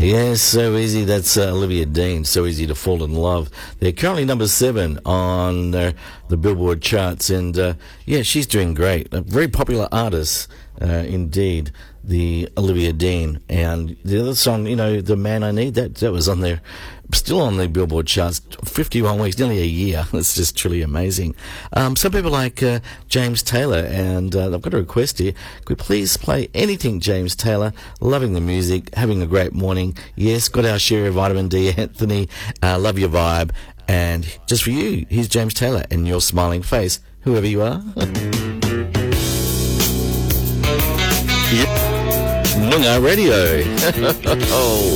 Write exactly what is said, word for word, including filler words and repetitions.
Yes, So Easy. That's uh, Olivia Dean. So Easy to Fall in Love. They're currently number seven on uh, the Billboard charts, and uh, yeah, she's doing great. A very popular artist, uh, indeed, the Olivia Dean. And the other song, you know, The Man I Need, that that was on there, still on the Billboard charts, fifty-one weeks, nearly a year. It's just truly amazing. Um, some people like uh, James Taylor, and uh, I've got a request here. Could we please play anything, James Taylor? Loving the music, having a great morning. Yes, got our share of vitamin D, Anthony. Uh, love your vibe. And just for you, here's James Taylor and Your Smiling Face, whoever you are. Yep. Moonga Radio. Oh.